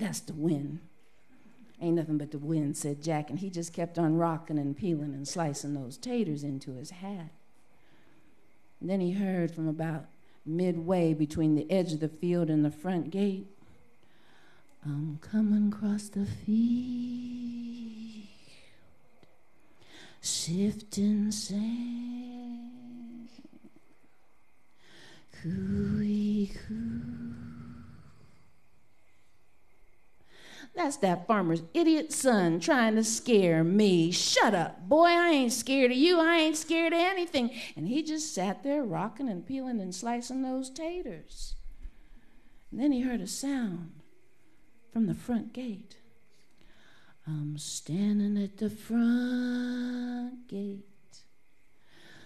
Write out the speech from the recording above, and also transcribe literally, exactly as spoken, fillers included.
That's the wind. Ain't nothing but the wind, said Jack, and he just kept on rocking and peeling and slicing those taters into his hat. And then he heard from about midway between the edge of the field and the front gate, I'm coming across the field, sifting sand, cooey coo. That's that farmer's idiot son trying to scare me. Shut up, boy, I ain't scared of you. I ain't scared of anything. And he just sat there rocking and peeling and slicing those taters. And then he heard a sound from the front gate. I'm standing at the front gate,